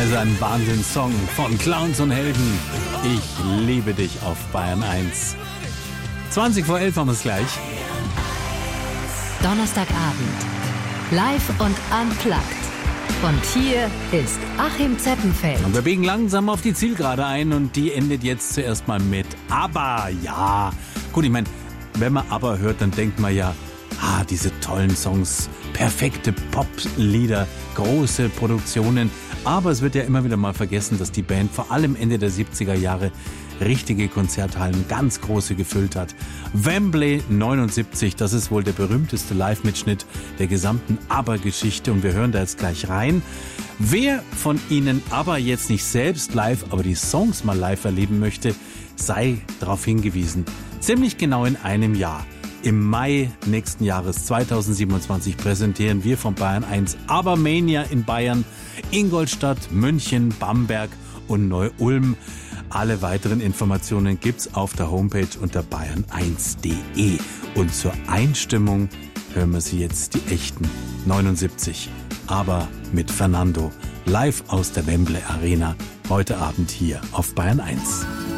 Also ein Wahnsinnssong von Clowns und Helden. Ich liebe dich auf Bayern 1. 20 vor 11 haben wir es gleich. Donnerstagabend. Live und unplugged. Und hier ist Achim Zeppenfeld. Und wir biegen langsam auf die Zielgerade ein und die endet jetzt zuerst mal mit ABBA. Ja, gut, ich meine, wenn man ABBA hört, dann denkt man ja, diese tollen Songs, perfekte Pop-Lieder, große Produktionen. Aber es wird ja immer wieder mal vergessen, dass die Band vor allem Ende der 70er Jahre richtige Konzerthallen, ganz große gefüllt hat. Wembley 79, das ist wohl der berühmteste Live-Mitschnitt der gesamten ABBA-Geschichte und wir hören da jetzt gleich rein. Wer von Ihnen ABBA jetzt nicht selbst live, aber die Songs mal live erleben möchte, sei darauf hingewiesen. Ziemlich genau in einem Jahr. Im Mai nächsten Jahres 2027 präsentieren wir von Bayern 1 ABBA Mania in Bayern, Ingolstadt, München, Bamberg und Neu-Ulm. Alle weiteren Informationen gibt's auf der Homepage unter bayern1.de. Und zur Einstimmung hören wir sie jetzt die echten 79. Aber mit Fernando live aus der Wembley Arena heute Abend hier auf Bayern 1.